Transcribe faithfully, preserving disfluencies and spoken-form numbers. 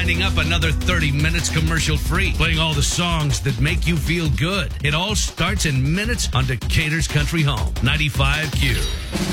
winding up another thirty minutes commercial-free, playing all the songs that make you feel good. It all starts in minutes on Decatur's Country Home, ninety-five Q.